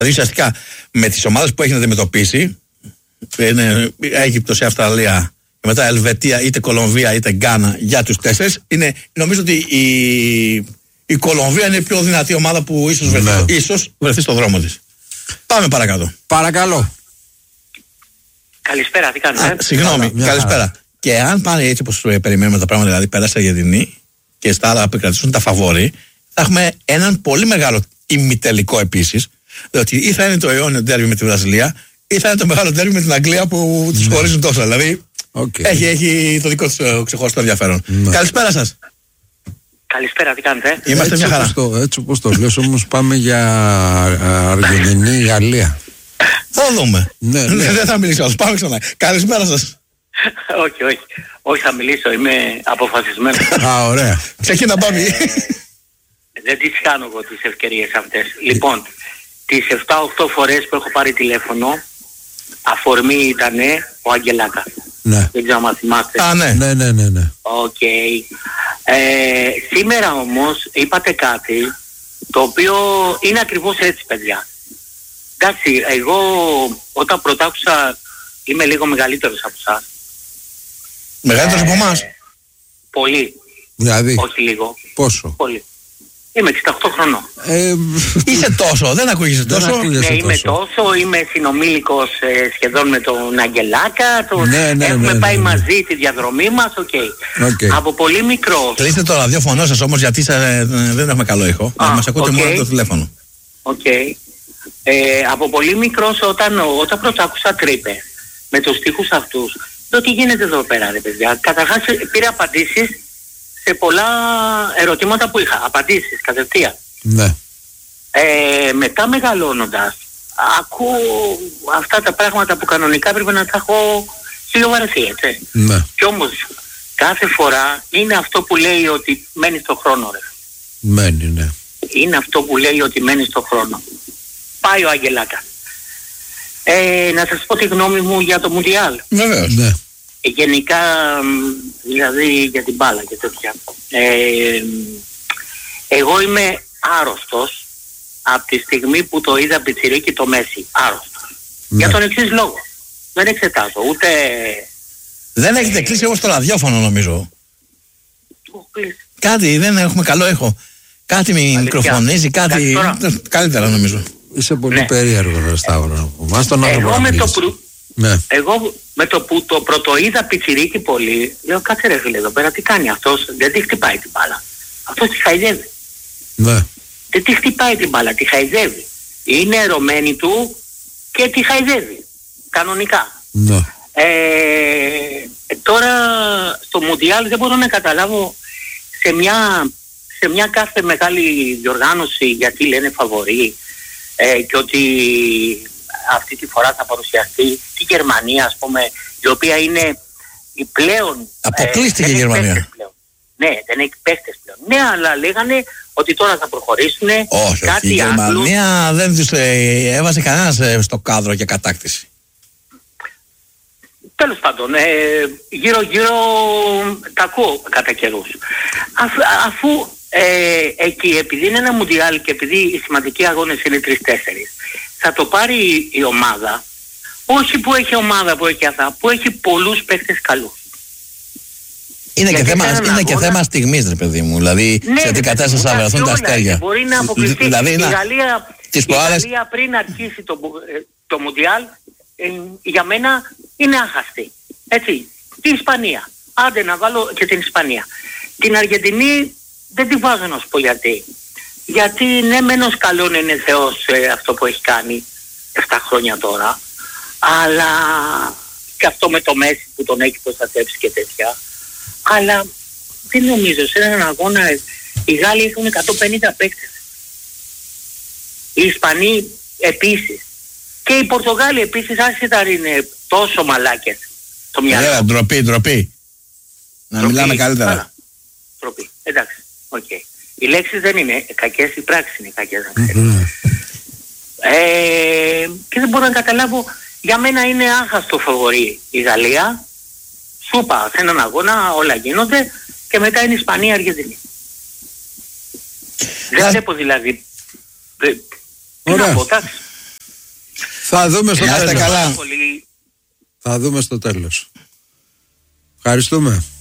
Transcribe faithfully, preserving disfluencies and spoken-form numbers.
Δηλαδή ουσιαστικά με τις ομάδες που έχει να αντιμετωπίσει, είναι Αίγυπτος ή Αυστραλία, και μετά Ελβετία, είτε Κολομβία είτε Γκάνα, για τους τέσσερις, είναι, νομίζω ότι η, η Κολομβία είναι η πιο δυνατή ομάδα που ίσως βρεθεί, ναι. ίσως βρεθεί στο δρόμο της. Πάμε παρακάτω. Παρακαλώ. Καλησπέρα, τι κάνετε. Α, συγγνώμη, Άρα, καλησπέρα. Άρα. Και αν πάνε έτσι όπως περιμένουμε τα πράγματα, δηλαδή πέρασε η Αργεντινή και στα άλλα που κρατήσουν τα φαβόρι, θα έχουμε έναν πολύ μεγάλο ημιτελικό επίσης. Διότι ή θα είναι το αιώνιο ντέρμπι με τη Βραζιλία, ή θα είναι το μεγάλο ντέρμπι με την Αγγλία που τους ναι. χωρίζουν τόσο. Δηλαδή okay. έχει, έχει το δικό του ξεχωριστό ενδιαφέρον. Ναι. Καλησπέρα σας. Καλησπέρα, τι κάνετε. Είμαστε έτσι μια χαρά. Το, έτσι όπως το λες, όμως πάμε για Αργεντινή, Γαλλία. Θα δούμε. Ναι, ναι. Δεν θα μιλήσω, πάμε ξανά. Καλησπέρα σας. όχι, όχι. Όχι, θα μιλήσω, είμαι αποφασισμένος. Α, ωραία. Ξεκίνα, πάμε. Δεν τις κάνω εγώ τις ευκαιρίες αυτές. Λοιπόν, τις επτά οκτώ φορές που έχω πάρει τηλέφωνο, αφορμή ήταν ο Αγγελάκας. Ναι. Δεν ξέρω αν θυμάστε. Α, ναι. Ναι, ναι, ναι, ναι. Οκ. Okay. Ε, σήμερα όμως είπατε κάτι το οποίο είναι ακριβώς έτσι, παιδιά. Εντάξει, εγώ όταν πρωτάκουσα, είμαι λίγο μεγαλύτερος από εσάς. Μεγαλύτερος ε, από εμάς. Πολύ. Δηλαδή. Όχι λίγο. Πόσο? Πολύ. Είμαι εξήντα οκτώ χρονών. Ε, είσαι τόσο, δεν ακούγεσαι τόσο. Δεν ακούγεσαι ναι, είμαι τόσο. τόσο, είμαι συνομήλικος ε, σχεδόν με τον Αγγελάκα. Το, ναι, ναι, έχουμε ναι, ναι, πάει ναι. μαζί τη διαδρομή μας, οκ. Okay. Okay. Από πολύ μικρός. Κλείστε το ραδιόφωνο σας όμως, γιατί σε, δεν έχουμε καλό ήχο. Α, μας ακούτε okay. μόνο το τηλέφωνο. Οκ. Okay. Ε, από πολύ μικρός όταν, όταν πρώτα άκουσα τρύπες με τους στίχους αυτούς, το τι γίνεται εδώ πέρα, ρε παιδιά. Καταρχάς πήρα απαντήσεις σε πολλά ερωτήματα που είχα. Απαντήσεις κατευθείαν. Ναι. Ε, μετά μεγαλώνοντας, ακούω αυτά τα πράγματα που κανονικά πρέπει να τα έχω χιλιοβαρεθεί, έτσι. Ναι. Κι όμως κάθε φορά είναι αυτό που λέει ότι μένει στο χρόνο, ρε. Μένει, ναι. Είναι αυτό που λέει ότι μένει στο χρόνο. Πάει ο Αγγελάκα. Ε, να σας πω τη γνώμη μου για το Μουντιάλ. Βεβαίως. Ναι. Ε, γενικά, δηλαδή για την μπάλα και τέτοια. Ε, εγώ είμαι άρρωστος από τη στιγμή που το είδα πιτσιρίκι το Μέση. Άρρωστος. Ναι. Για τον εξής λόγο. Δεν εξετάζω ούτε... Δεν έχετε ε, κλείσει όμως το ραδιόφωνο νομίζω. Το κλείσει. Κάτι, δεν έχουμε καλό ήχο. Κάτι με μικροφωνίζει, κάτι... Καλύτερα νομίζω. Είσαι πολύ ναι. περίεργο, Σταύρο. Μας τον εγώ, με το πρου... ναι. εγώ με το που το πρωτοείδα πιτσιρίκι πολύ, λέω κάτσε ρε φίλε εδώ πέρα τι κάνει αυτός, δεν τη χτυπάει την μπάλα. Αυτός τη χαϊδεύει. Ναι. Δεν τη χτυπάει την μπάλα, τη χαϊδεύει. Είναι ερωμένη του και τη χαϊδεύει. Κανονικά. Ναι. Ε, τώρα στο Μουντιάλ δεν μπορώ να καταλάβω σε μια, σε μια κάθε μεγάλη διοργάνωση γιατί λένε φαβορί ε, και ότι αυτή τη φορά θα παρουσιαστεί τη Γερμανία, ας πούμε, η οποία είναι η πλέον... Αποκλείστηκε ε, η Γερμανία. Ναι, δεν έχει παίχτες πλέον. Ναι, αλλά λέγανε ότι τώρα θα προχωρήσουν. Όχι, κάτι η Γερμανία άλλους... δεν τους ε, έβασε κανένας ε, στο κάδρο για κατάκτηση. Τέλος πάντων, ε, γύρω-γύρω τα ακούω κατά καιρούς. Αφ, αφού ε, εκεί, επειδή είναι ένα Μουντιάλ και επειδή οι σημαντικοί αγώνες είναι τρεις-τέσσερις, θα το πάρει η ομάδα, όχι που έχει ομάδα που έχει αυτά, που έχει πολλούς παίκτες καλούς. Είναι και θέμα, είναι αγώνα... και θέμα στιγμής, ρε παιδί μου. Δηλαδή, ναι, σε τι κατάσταση θα βρεθούν τα αστέρια. Μπορεί να αποκλειστεί. Δηλαδή, η να... Γαλλία, η προάλλες... Γαλλία πριν αρχίσει το, το Μουντιάλ, ε, για μένα είναι άχαστη. Έτσι. Τη Ισπανία. Άντε να βάλω και την Ισπανία. Την Αργεντινή δεν τη βάζω να σου πω γιατί. Γιατί ναι, μένος καλόν είναι Θεός ε, αυτό που έχει κάνει επτά χρόνια τώρα. Αλλά και αυτό με το Μέση που τον έχει προστατεύσει και τέτοια. Αλλά δεν νομίζω, σε έναν αγώνα οι Γάλλοι έχουν εκατόν πενήντα παίκτες. Οι Ισπανοί επίσης. Και οι Πορτογάλοι επίσης, άσχετα είναι τόσο μαλάκες. Το μυαλό. Έλα, ντροπή, ντροπή. Να ντροπή, μιλάμε καλύτερα. Άρα, ντροπή, εντάξει, οκ. Okay. Οι λέξεις δεν είναι κακές, οι πράξεις είναι κακές. Mm-hmm. Ε, και δεν μπορώ να καταλάβω, για μένα είναι άχαστο φαβορί η Γαλλία. Σούπα, σε έναν αγώνα όλα γίνονται και μετά είναι Ισπανία, Αργεντινή. Δεν βλέπω δηλαδή. Τι να πω, Θα δούμε στο Να είστε τέλος. καλά. Πολύ... Θα δούμε στο τέλος. Ευχαριστούμε.